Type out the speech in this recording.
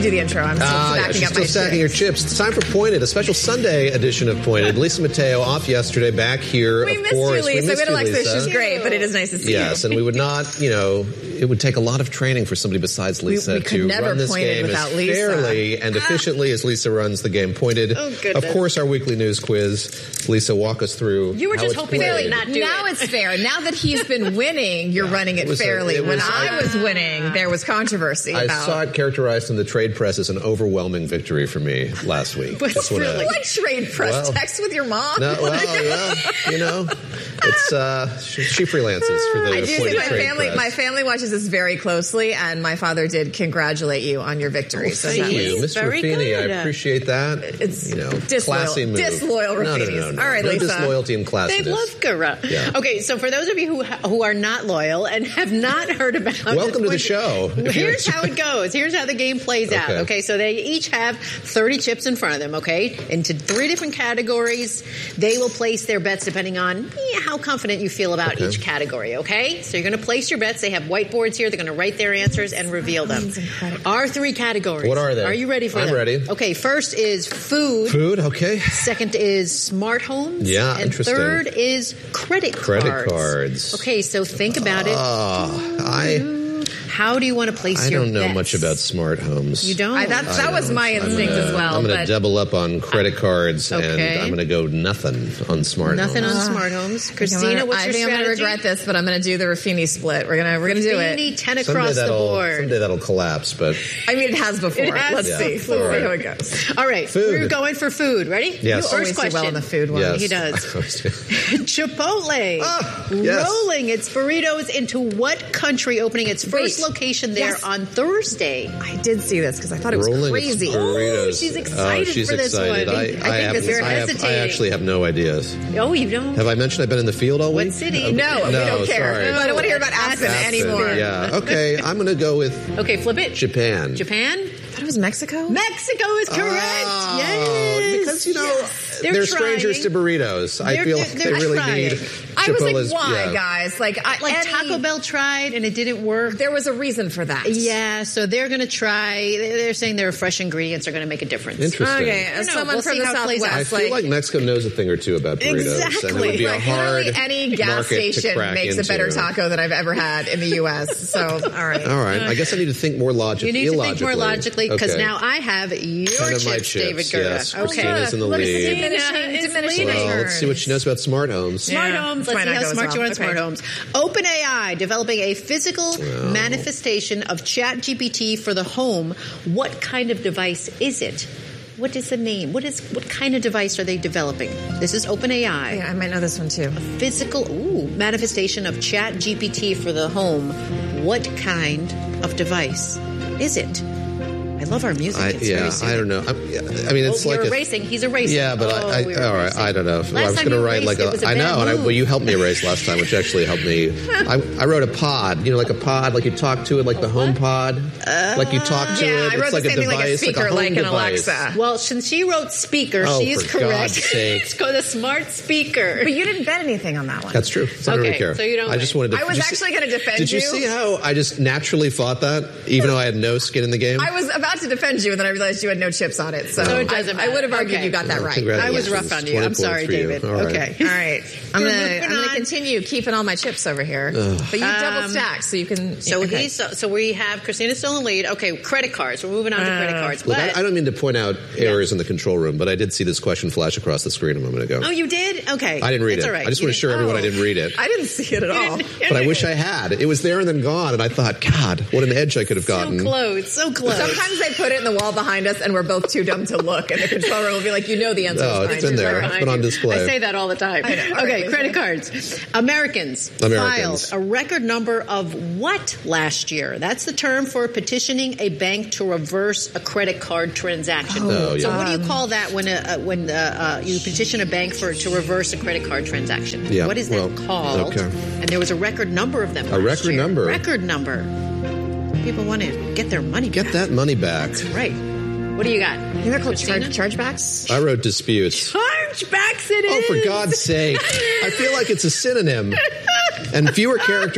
do the intro. I'm still stacking up my stacking your chips. It's time for Pointed, a special Sunday edition of Pointed. Lisa Mateo off yesterday, back here. We missed you, Lisa. We had Alexa. She's great, but it is nice to see you. Yes, and we would not, it would take a lot of training for somebody besides Lisa to run this game as fairly and efficiently as Lisa runs the game. Pointed. Oh, goodness. Of course, our weekly news quiz. Lisa, walk us through. You were just hoping to not do it. Now it's fair. Now that he's been winning, you're running it fairly. When I was winning, there was controversy. I saw it characterized in the trade press as an overwhelming victory for me last week. What trade press? Text with your mom? No, it's she freelances for the I do see trade press. My family watches this very closely, and my father did congratulate you on your victory. Thank you, Mr. Ruffini. I appreciate that. It's classy move. Disloyal Ruffinis. No. All right, no Lisa. Disloyalty and classiness. They love Gura. Yeah. Okay, so for those of you who are not loyal and have not heard about welcome to the show. Here's how it goes. Here's how the game plays out. Okay, so they each have 30 chips in front of them, okay, into 3 different categories. They will place their bets depending on how confident you feel about each category, okay? So you're going to place your bets. They have whiteboards here. They're going to write their answers and reveal them. Our 3 categories. What are they? Are you ready for them? I'm ready. Okay, first is food. Food, okay. Second is smart homes. Yeah, and interesting. Third is credit cards. Okay, so think about it. How do you want to place your bets? I don't know much about smart homes. You don't? That was my instinct as well. I'm going to double up on credit cards, and I'm going to go nothing on smart homes. Nothing on smart homes. Christina, what's your strategy? I'm going to regret this, but I'm going to do the Ruffini split. We're going to do it. Ruffini 10 across the board. Someday that'll collapse, but... I mean, it has before. Let's see how it goes. All right. Food. We're going for food. Ready? Yes. First question. Do well in the food one. Yes. He does. Chipotle. Rolling its burritos into what country, opening its first location there on Thursday? I did see this because I thought it was crazy. Oh, she's excited for this one. I actually have no ideas. Oh, you don't? Have I mentioned I've been in the field all week? What city? Okay. No, we don't care. Sorry. I don't want to hear about Aspen anymore. Yeah. Okay, I'm going to go with flip it. Japan. Japan? I thought it was Mexico. Mexico is correct. Yes. Because, they're strangers to burritos. I feel like they really need Chipotle's. I was like, why, guys? Taco Bell tried and it didn't work. There was a reason for that. Yeah, so they're going to try. They're saying their fresh ingredients are going to make a difference. Interesting. Okay, as someone from the Southwest, I feel like Mexico knows a thing or two about burritos. Exactly. And it would be a hard any gas station makes a better taco than I've ever had in the U.S. So, all right. I guess I need to think more logically. You need to think more logically because now I have your chips, David Gura. Yes. Okay. Christina's in the lead. Diminishing let's see what she knows about smart homes. Smart homes. Let's see how smart you are on smart homes. OpenAI developing a physical manifestation of ChatGPT for the home. What kind of device is it? What is the name? What kind of device are they developing? This is OpenAI. Yeah, I might know this one too. A physical manifestation of ChatGPT for the home. What kind of device is it? I love our music. I don't know. I mean, it's you're erasing. He's erasing. Yeah, but all right. I don't know. I was going to write I know. You helped me erase last time, which actually helped me. I wrote a pod. Like a pod, like you talk to it, like the home pod. Like you talk to it. I wrote it's like the same a device, thing, like a speaker, like an Alexa. Well, since she wrote speaker, she is correct. God's sake. It's called a smart speaker. But you didn't bet anything on that one. That's true. So I don't really care. So you don't. I just wanted to. I was actually going to defend you. Did you see how I just naturally thought that, even though I had no skin in the game? I was about to defend you, and then I realized you had no chips on it. So it doesn't matter. I would have argued you got that right. I was rough on you. I'm sorry, David. Okay. All right. I'm going to continue keeping all my chips over here. But you double stack, so you can... So we have Christina still in the lead. Okay, credit cards. We're moving on to credit cards. Look, I don't mean to point out errors in the control room, but I did see this question flash across the screen a moment ago. Oh, you did? Okay. I didn't read it. All right. I just want to assure everyone I didn't read it. I didn't see it at all. But I wish I had. It was there and then gone, and I thought, God, what an edge I could have gotten. So close. Sometimes they put it in the wall behind us, and we're both too dumb to look, and the control room will be like, the answer. No, it's in there. It's been on display. I say that all the time. Okay, credit cards. Americans filed a record number of what last year? That's the term for petitioning a bank to reverse a credit card transaction. So what do you call that when you petition a bank to reverse a credit card transaction? Yeah, what is that called? Okay. And there was a record number of them. Record number. People want to get their money back. Get that money back. That's right. What do you got? They're called chargebacks? I wrote disputes. Chargebacks it is! Oh, for God's sake. I feel like it's a synonym. And fewer characters.